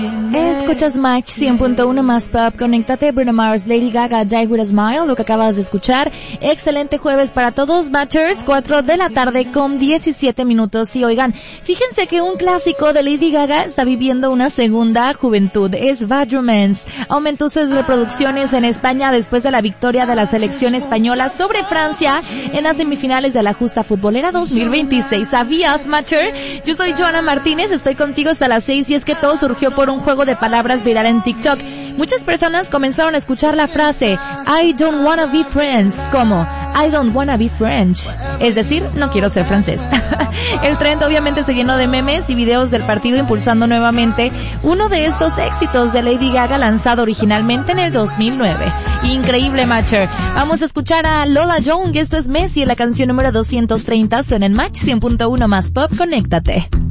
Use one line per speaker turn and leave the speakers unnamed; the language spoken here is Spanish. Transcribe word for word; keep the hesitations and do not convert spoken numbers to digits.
Escuchas Match cien punto uno más pop, conéctate, Bruno Mars, Lady Gaga, Die With A Smile, lo que acabas de escuchar. Excelente jueves para todos, Matchers, cuatro de la tarde con diecisiete minutos. Y oigan, fíjense que un clásico de Lady Gaga está viviendo una segunda juventud, es Bad Romance. Aumentó sus reproducciones en España después de la victoria de la selección española sobre Francia en las semifinales de la justa futbolera dos mil veintiséis. ¿Sabías, Matcher? Yo soy Joana Martínez, estoy contigo hasta las seis y es que todo surgió por un juego de palabras viral en TikTok. Muchas personas comenzaron a escuchar la frase I don't wanna be French como I don't wanna be French, es decir, no quiero ser francés. El trend obviamente se llenó de memes y videos del partido impulsando nuevamente uno de estos éxitos de Lady Gaga lanzado originalmente en el dos mil nueve. Increíble, Matcher. Vamos a escuchar a Lola Young, esto es Messi, la canción número doscientos treinta, suena en Match cien punto uno más pop, conéctate.